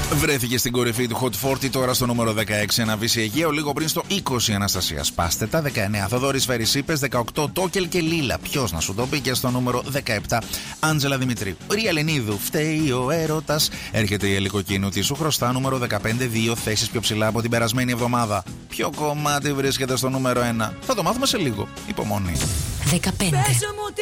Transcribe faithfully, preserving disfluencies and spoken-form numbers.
Βρέθηκε στην κορυφή του Hot σαράντα, τώρα στο νούμερο δεκαέξι. Ένα Βύση Αιγαίο, λίγο πριν στο είκοσι. Αναστασία Σπάστετα, δεκαεννέα. Θοδόρης Βερυσίπες, δεκαοκτώ. Τόκελ και Λίλα. Ποιος να σου το πει, και στο νούμερο δεκαεπτά. Άντζελα Δημητρίου. Ρία Λενίδου, φταίει ο έρωτας. Έρχεται η Ελικοκίνου, τι σου χρωστά, νούμερο δεκαπέντε. Δύο θέσεις πιο ψηλά από την περασμένη εβδομάδα. Ποιο κομμάτι βρίσκεται στο νούμερο ένα? Θα το μάθουμε σε λίγο. Υπομονή. δεκαπέντε.